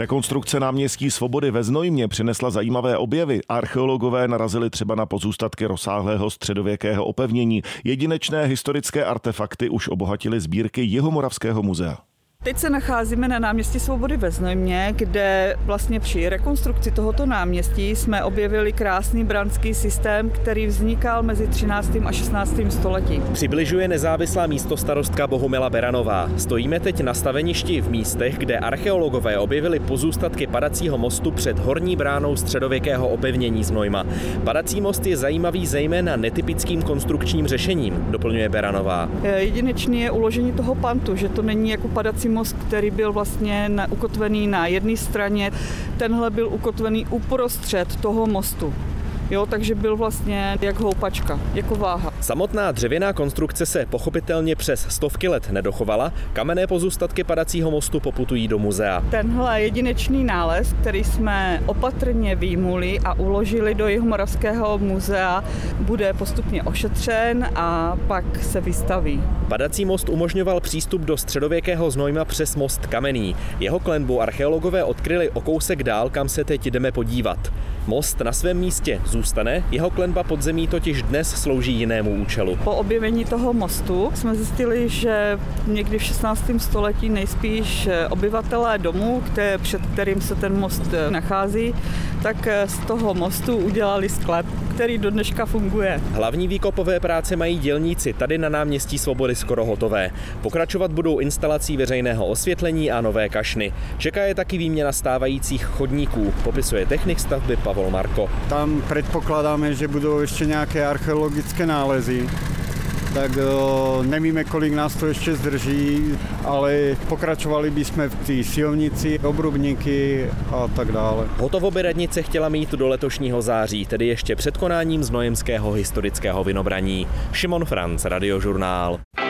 Rekonstrukce náměstí Svobody ve Znojmě přinesla zajímavé objevy. Archeologové narazili třeba na pozůstatky rozsáhlého středověkého opevnění. Jedinečné historické artefakty už obohatily sbírky Jihomoravského muzea. Teď se nacházíme na náměstí Svobody ve Znojmě, kde vlastně při rekonstrukci tohoto náměstí jsme objevili krásný branský systém, který vznikal mezi 13. a 16. stoletím. Přibližuje nezávislá místostarostka Bohumila Beranová. Stojíme teď na staveništi v místech, kde archeologové objevili pozůstatky padacího mostu před horní bránou středověkého opevnění Znojma. Padací most je zajímavý zejména netypickým konstrukčním řešením, doplňuje Beranová. Jedinečný je uložení toho pantu, že to není jako padací most, který byl vlastně ukotvený na jedné straně. Tenhle byl ukotvený uprostřed toho mostu. Jo, takže byl vlastně jak houpačka, jako váha. Samotná dřevěná konstrukce se pochopitelně přes stovky let nedochovala. Kamenné pozůstatky padacího mostu poputují do muzea. Tenhle jedinečný nález, který jsme opatrně vyjmuli a uložili do Jihomoravského muzea, bude postupně ošetřen a pak se vystaví. Padací most umožňoval přístup do středověkého Znojma přes most kamenný. Jeho klenbu archeologové odkryli o kousek dál, kam se teď jdeme podívat. Most na svém místě zůstane, jeho klenba podzemí totiž dnes slouží jinému účelu. Po objevení toho mostu jsme zjistili, že někdy v 16. století nejspíš obyvatelé domu, před kterým se ten most nachází, tak z toho mostu udělali sklep, který do dneška funguje. Hlavní výkopové práce mají dělníci tady na náměstí Svobody skoro hotové. Pokračovat budou instalací veřejného osvětlení a nové kašny. Čeká je taky výměna stávajících chodníků, popisuje technik stavby Pavol Marko. Tam predpokladáme, že budou ještě nějaké archeologické nálezy. Tak nevíme, kolik nás to ještě zdrží, ale pokračovali bychom v té silnici, obrubníky a tak dále. Hotovo by radnice chtěla mít do letošního září, tedy ještě před konáním Znojemského historického vynobraní. Šimon Franc, Radiožurnál.